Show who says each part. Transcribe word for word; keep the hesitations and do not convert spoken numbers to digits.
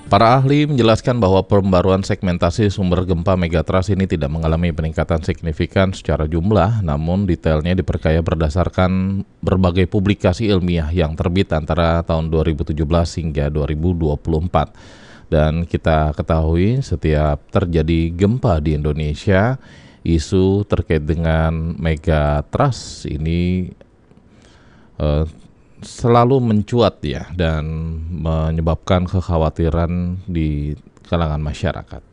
Speaker 1: Para ahli menjelaskan bahwa pembaruan segmentasi sumber gempa megatrust ini tidak mengalami peningkatan signifikan secara jumlah, namun detailnya diperkaya berdasarkan berbagai publikasi ilmiah yang terbit antara tahun dua ribu tujuh belas hingga dua ribu dua puluh empat. Dan kita ketahui setiap terjadi gempa di Indonesia, isu terkait dengan megatrust ini eh, selalu mencuat ya dan menyebabkan kekhawatiran di kalangan masyarakat.